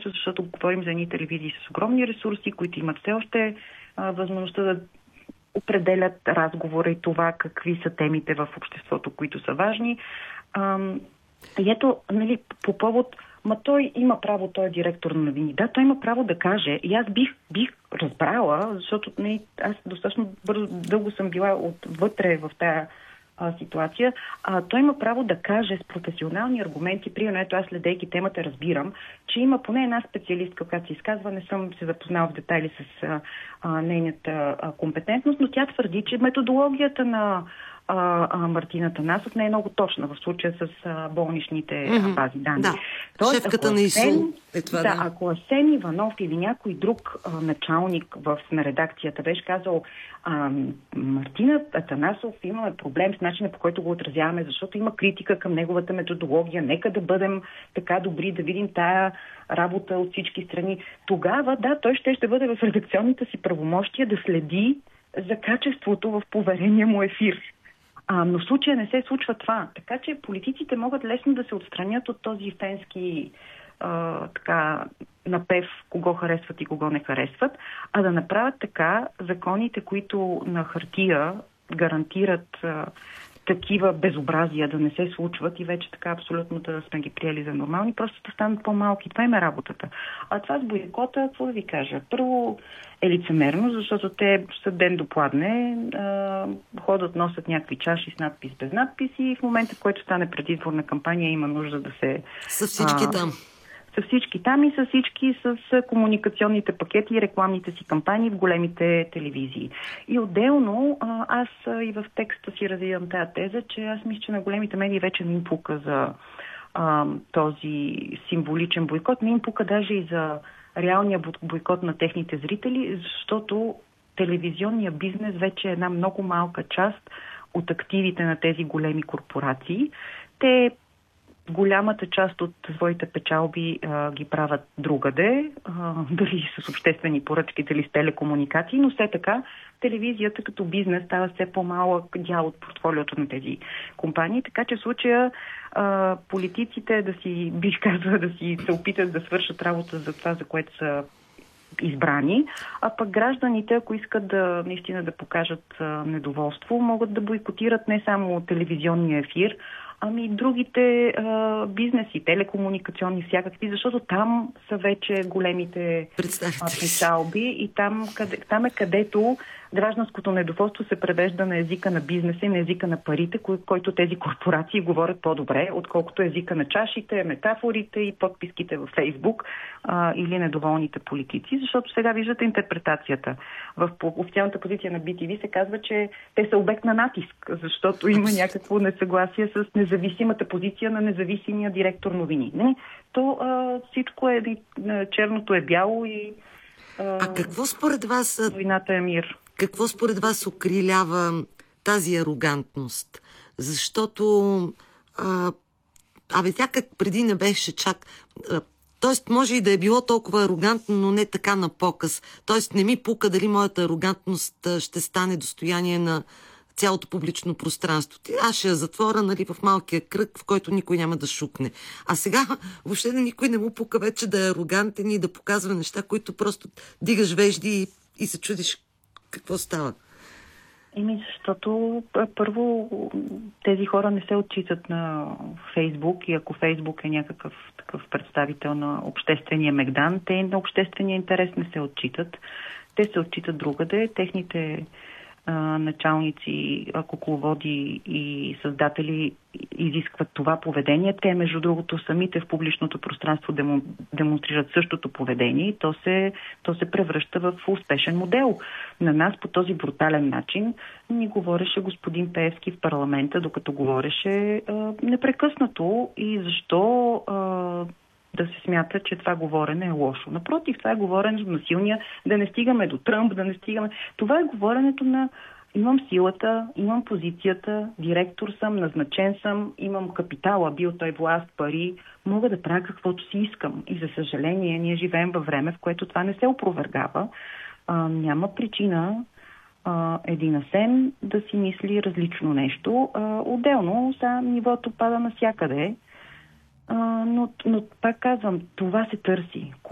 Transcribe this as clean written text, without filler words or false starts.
вниманието, защото говорим за едни телевизии с огромни ресурси, които имат все още възможността да определят разговора и това какви са темите в обществото, които са важни. И ето, нали, по повод, той има право, той е директор на новини. Да, той има право да каже. И аз бих разбрала, защото аз достатъчно дълго съм била отвътре в тая ситуация. Той има право да каже с професионални аргументи, примерно, ето аз следейки темата разбирам, че има поне една специалистка, която се изказва, не съм се запознала в детайли с нейната компетентност, но тя твърди, че методологията на Мартин Атанасов не е много точна в случая с болничните бази данни. Да. Шефката на ИСУ е това. Да, ако Асен Иванов или някой друг началник на редакцията беше казал Мартин Атанасов, имаме проблем с начина, по който го отразяваме, защото има критика към неговата методология, нека да бъдем така добри, да видим тая работа от всички страни. Тогава, да, той ще бъде в редакционните си правомощия да следи за качеството в поверения му ефир. Но в случая не се случва това. Така че политиците могат лесно да се отстранят от този фенски напев кого харесват и кого не харесват, а да направят така законите, които на хартия гарантират такива безобразия да не се случват и вече така абсолютно да сме ги приели за нормални, просто да станат по-малки. Това им е работата. А това с бойкота, какво да ви кажа? Първо е лицемерно, защото те са ден до пладне, ходят, носят някакви чаши с надпис без надпис и в момента, в който стане предизборна кампания, има нужда да се... Са всички там. Са всички там и са всички с комуникационните пакети и рекламните си кампании в големите телевизии. И отделно, аз и в текста си развивам тая теза, че аз мисля, че на големите медии вече не им пука за този символичен бойкот, не им пука даже и за реалния бойкот на техните зрители, защото телевизионния бизнес вече е една много малка част от активите на тези големи корпорации. Те голямата част от своите печалби ги правят другаде, дали с обществени поръчки, дали с телекомуникации, но все така телевизията като бизнес става все по-малък дял от портфолиото на тези компании, така че в случая политиците бих казала, да си се опитат да свършат работа за това, за което са избрани, а пък гражданите, ако искат наистина да покажат недоволство, могат да бойкотират не само телевизионния ефир, ами другите бизнеси, телекомуникационни всякакви, защото там са вече големите печалби и там е където гражданското недоволство се превежда на езика на бизнеса и на езика на парите, който тези корпорации говорят по-добре, отколкото езика на чашите, метафорите и подписките във Фейсбук или недоволните политици, защото сега виждате интерпретацията. В официалната позиция на BTV се казва, че те са обект на натиск, защото има някакво несъгласие с независимата позиция на независимия директор новини. Не? То всичко е, черното е бяло и какво според вас войната е мир? Какво според вас окрилява тази арогантност? Защото тя как преди не беше чак... Тоест, може и да е било толкова арогантно, но не така на показ. Тоест, не ми пука дали моята арогантност ще стане достояние на цялото публично пространство. Аз ще я затворя, нали, в малкия кръг, в който никой няма да шукне. А сега въобще никой не му пука вече да е арогантен и да показва неща, които просто дигаш вежди и се чудиш какво става. Защото първо тези хора не се отчитат на Фейсбук и ако Фейсбук е някакъв такъв представител на обществения мегдан, те на обществения интерес не се отчитат. Те се отчитат другаде. Техните началници, кукловоди и създатели изискват това поведение. Те, между другото, самите в публичното пространство демонстрират същото поведение и то се превръща в успешен модел. На нас по този брутален начин ни говореше господин Пеевски в парламента, докато говореше непрекъснато и защо да се смята, че това говорене е лошо. Напротив, това е говоренето на силния, да не стигаме до Тръмп, да не стигаме... Това е говоренето на имам силата, имам позицията, директор съм, назначен съм, имам капитала, бил той власт, пари, мога да правя каквото си искам. И за съжаление, ние живеем във време, в което това не се опровергава. Няма причина един Асен да си мисли различно нещо. Отделно, нивото пада навсякъде. Но пак казвам, това се търси.